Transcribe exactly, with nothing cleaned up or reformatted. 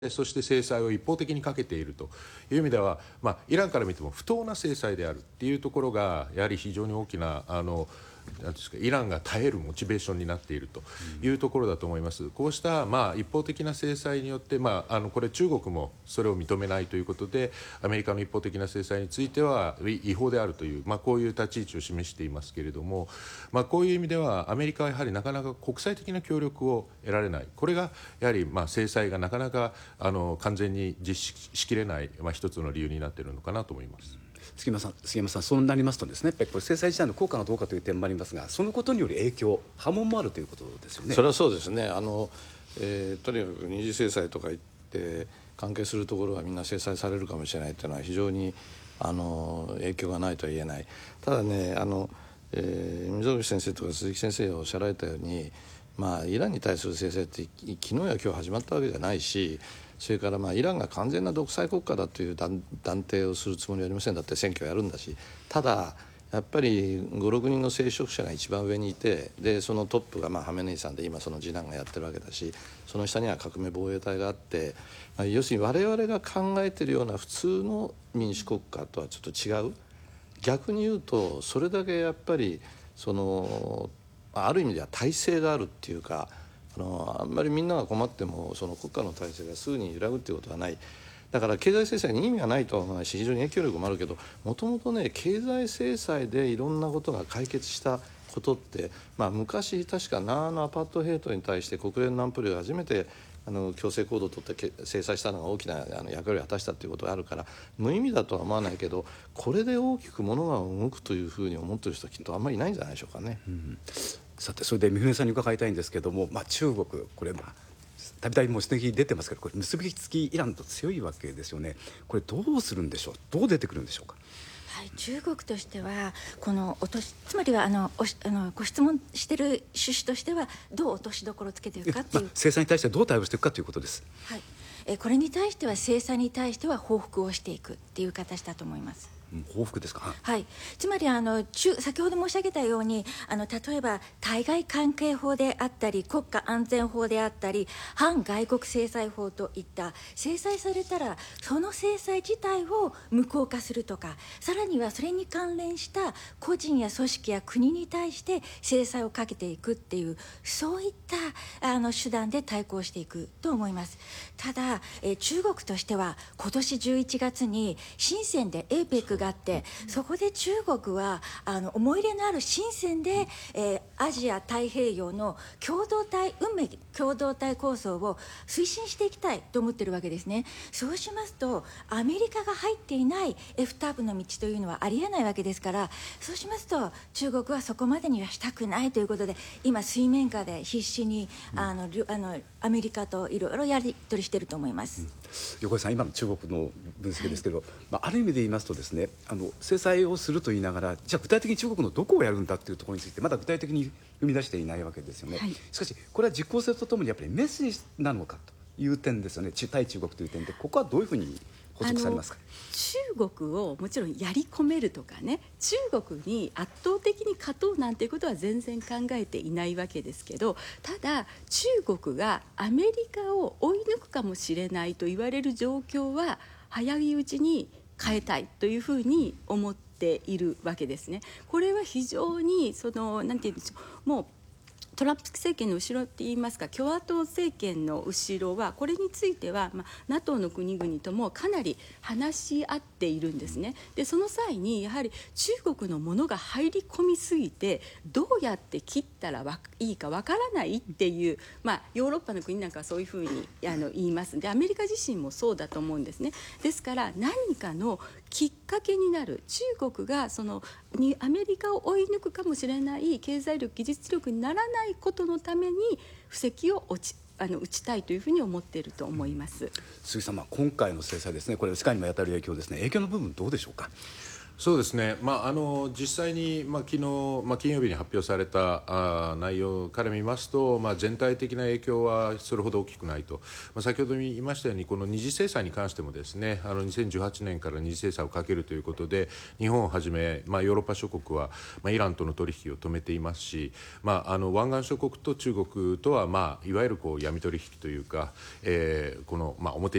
そして制裁を一方的にかけているという意味では、まあ、イランから見ても不当な制裁であるというところがやはり非常に大きなあのなんですか、イランが耐えるモチベーションになっているというところだと思います。こうした、まあ、一方的な制裁によって、まあ、あのこれ中国もそれを認めないということでアメリカの一方的な制裁については違法であるという、まあ、こういう立ち位置を示していますけれども、まあ、こういう意味ではアメリカはやはりなかなか国際的な協力を得られない、これがやはりまあ制裁がなかなかあの完全に実施しきれない、まあ、一つの理由になっているのかなと思います。 杉山さん、杉山さん、そうなりますとですね、やっぱりこれ制裁自体の効果がどうかという点もありますが、そのことによる影響、波紋もあるということですよね。 それはそうですね。あの、えー、とにかく二次制裁とか言って関係するところはみんな制裁されるかもしれないというのは非常にあの影響がないとは言えない。ただね、あの、えー、溝口先生とか鈴木先生がおっしゃられたように、まあ、イランに対する制裁って昨日や今日始まったわけじゃないし、それからまあイランが完全な独裁国家だという断定をするつもりはありません。だって選挙をやるんだし。ただやっぱりご、ろくにんの聖職者が一番上にいて、でそのトップがまあハメネイさんで、今その次男がやってるわけだし、その下には革命防衛隊があって、まあ、要するに我々が考えているような普通の民主国家とはちょっと違う。逆に言うとそれだけやっぱりそのある意味では体制があるっていうか、あのあんまりみんなが困ってもその国家の体制がすぐに揺らぐっていうことはない。だから経済制裁に意味がないとは思わないし、非常に影響力もあるけど、もともとね、経済制裁でいろんなことが解決したことって、まあ、昔確かナーのアパートヘイトに対して国連の安保理が初めてあの強制行動を取って制裁したのが大きなあの役割を果たしたということがあるから、無意味だとは思わないけど、これで大きく物が動くというふうに思ってる人はきっとあんまりいないんじゃないでしょうかね。 うん、さて、それで三船さんに伺いたいんですけども、まあ、中国、これまあたびたびもう指摘出てますけど、これ結びつきイランと強いわけですよね。これどうするんでしょう、どう出てくるんでしょうか。 はい、中国としてはこの落とし、つまりはあのおしあのご質問している趣旨としては、どう落としどころをつけていくかっていう、 まあ、制裁に対してどう対応していくかということです。 はい、えこれに対しては制裁に対しては報復をしていくっていう形だと思います。 報復ですか。 はい、つまりあの中先ほど申し上げたように、あの例えば対外関係法であったり国家安全法であったり反外国制裁法といった制裁されたらその制裁自体を無効化するとか、さらにはそれに関連した個人や組織や国に対して制裁をかけていくっていう、そういったあの手段で対抗していくと思います。ただ、え中国としては今年じゅういちがつに深センで エーペックがあって、そこで中国はあの思い入れのある深センで、えー、アジア太平洋の共同体運命共同体構想を推進していきたいと思っているわけですね。そうしますとアメリカが入っていない エフターブの道というのはありえないわけですから、そうしますと中国はそこまでにはしたくないということで、今水面下で必死にあのあのアメリカといろいろやり取りしていると思います。うん、 横井さん、今の中国の分析ですけど、はい、まあ、ある意味で言いますとですね、あの制裁をすると言いながら、じゃあ具体的に中国のどこをやるんだというところについてまだ具体的に踏み出していないわけですよね。はい、しかしこれは実効性とともにやっぱりメッセージなのかという点ですよね。対中国という点で、ここはどういうふうに補足されますか。 中国をもちろんやり込めるとかね、中国に圧倒的に勝とうなんていうことは全然考えていないわけですけど、ただ中国がアメリカを追い抜くかもしれないと言われる状況は早いうちに変えたいというふうに思っているわけですね。これは非常にそのなんていうんでしょう、もうトランプ政権の後ろっていいますか、共和党政権の後ろはこれについては、まあ、ナトー の国々ともかなり話し合っているんですね。でその際にやはり中国のものが入り込みすぎてどうやって切ったらいいかわからないっていう、まあ、ヨーロッパの国なんかはそういうふうにあの言います。でアメリカ自身もそうだと思うんですね。ですから何かのきっかけになる、中国がそのにアメリカを追い抜くかもしれない経済力技術力にならないことのために布石を落ちあの打ちたいというふうに思っていると思います。 鈴木さん、まあ、今回の制裁ですね、これ世界にも与える影響ですね、影響の部分どうでしょうか。 そうですね、まあ、あの実際に、まあ、昨日、まあ、金曜日に発表されたあ内容から見ますと、まあ、全体的な影響はそれほど大きくないと、まあ、先ほど言いましたようにこの二次制裁に関してもですね、あのにせんじゅうはちねんから二次制裁をかけるということで日本をはじめ、まあ、ヨーロッパ諸国は、まあ、イランとの取引を止めていますし、まあ、あの湾岸諸国と中国とは、まあ、いわゆるこう闇取引というか、えー、この、まあ、表